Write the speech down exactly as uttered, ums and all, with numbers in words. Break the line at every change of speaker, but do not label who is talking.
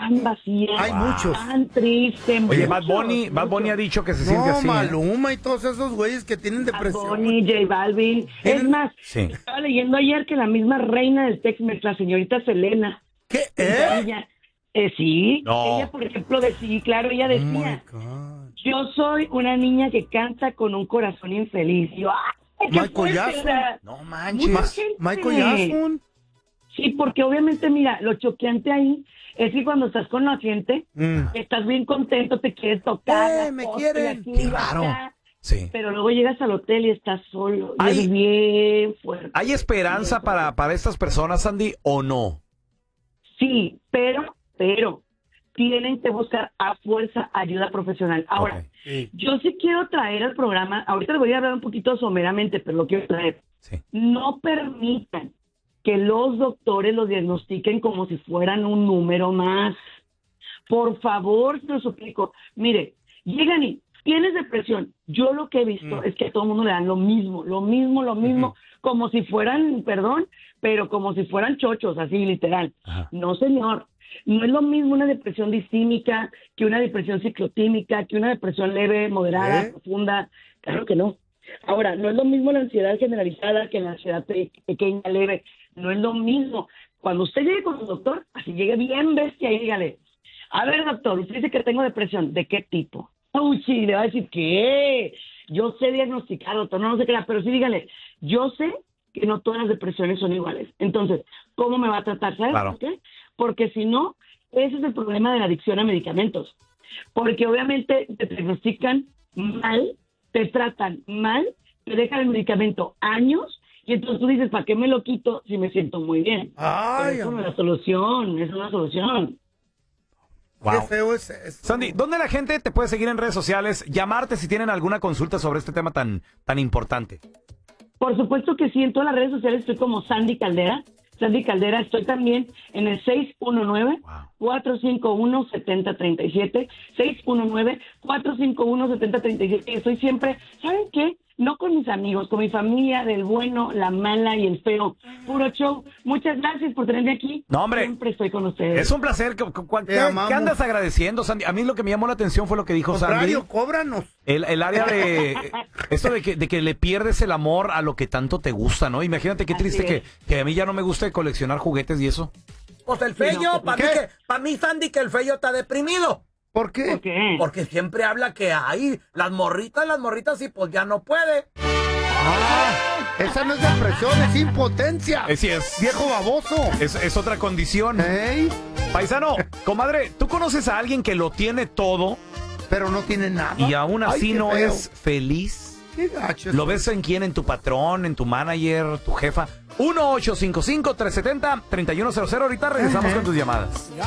tan vacía,
Hay wow. muchos.
tan triste.
Oye, Bad Bunny, Bad Bunny ha dicho que se siente
no,
así.
Maluma y todos esos güeyes que tienen depresión.
Bad Bunny, J Balvin. Es más, sí. estaba leyendo ayer que la misma reina del Tex-Mex, la señorita Selena.
¿Qué? ¿Eh?
Ella, eh, sí,
no.
ella, por ejemplo, decía, claro, ella decía, oh yo soy una niña que canta con un corazón infeliz. Y yo, ¡ay, qué
Michael Jackson.
No manches.
Michael Jackson.
Sí, porque obviamente, mira, lo choqueante ahí es que cuando estás con la gente, mm. estás bien contento, te quieres tocar.
¡Eh, me quieren!
Aquí,
claro.
acá,
sí.
Pero luego llegas al hotel y estás solo.
¿Hay,
y es bien fuerte.
¿Hay esperanza para, para estas personas, Sandy, o no?
Sí, pero, pero, tienen que buscar a fuerza ayuda profesional. Ahora, okay. yo sí quiero traer al programa, ahorita les voy a hablar un poquito someramente, pero lo quiero traer.
Sí.
No permitan que los doctores los diagnostiquen como si fueran un número más. Por favor, te lo suplico. Mire, llegan y tienes depresión. Yo lo que he visto mm. es que a todo el mundo le dan lo mismo, lo mismo, lo mismo, uh-huh. como si fueran, perdón, pero como si fueran chochos, así literal. Uh-huh. No, señor. No es lo mismo una depresión distímica que una depresión ciclotímica, que una depresión leve, moderada, ¿Eh? profunda. Claro que no. Ahora, no es lo mismo la ansiedad generalizada que la ansiedad pe- pequeña, leve. No es lo mismo. Cuando usted llegue con su doctor, así llegue bien bestia y dígale, a ver, doctor, usted dice que tengo depresión. ¿De qué tipo? Uy, sí, le va a decir, ¿qué? Yo sé diagnosticar, doctor, no, no sé qué, pero sí dígale, yo sé que no todas las depresiones son iguales. Entonces, ¿cómo me va a tratar? ¿Sabes
claro.
por qué? Porque si no, ese es el problema de la adicción a medicamentos. Porque obviamente te diagnostican mal, te tratan mal, te dejan el medicamento años, y entonces tú dices, ¿para qué me lo quito si me siento muy bien?
Ay,
eso no es la solución, es una solución.
Wow.
Qué feo es esto.
Sandy, ¿dónde la gente te puede seguir en redes sociales? Llamarte si tienen alguna consulta sobre este tema tan, tan importante.
Por supuesto que sí, en todas las redes sociales estoy como Sandy Caldera. Sandy Caldera, estoy también en el seis uno nueve, cuatro cinco uno, siete cero tres siete, seis uno nueve, cuatro cinco uno, siete cero tres siete. Estoy siempre, ¿saben qué? No con mis amigos, con mi familia, del bueno, la mala y el feo. Puro show. Muchas gracias por tenerme aquí.
No, hombre.
Siempre estoy con ustedes.
Es un placer. ¿Qué, qué, ¿qué andas agradeciendo, Sandy? A mí lo que me llamó la atención fue lo que dijo
Contrario,
Sandy.
cóbranos.
El, el área de... esto de que, de que le pierdes el amor a lo que tanto te gusta, ¿no? Imagínate qué triste que, que a mí ya no me gusta coleccionar juguetes y eso.
Pues el feyo, para mí, pa mí, Sandy, que el feyo está deprimido.
¿Por qué?
¿Por qué?
Porque siempre habla que hay las morritas, las morritas, y pues ya no puede.
Ah, esa no es depresión, es impotencia.
Sí es.
Viejo baboso.
Es, es otra condición.
¿Hey?
Paisano, comadre, ¿tú conoces a alguien que lo tiene todo?
Pero no tiene nada.
Y aún así
Ay,
no
feo.
es feliz.
Qué gacho.
¿Lo ves en quién? ¿En tu patrón? ¿En tu manager? ¿Tu jefa? uno ocho cinco cinco, tres siete cero, tres uno cero cero. Ahorita regresamos uh-huh. con tus llamadas.